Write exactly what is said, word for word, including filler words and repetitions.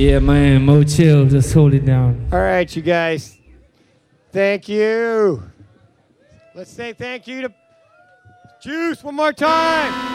Yeah, man, Mo Chill, just hold it down. All right, you guys. Thank you. Let's say thank you to Juice one more time.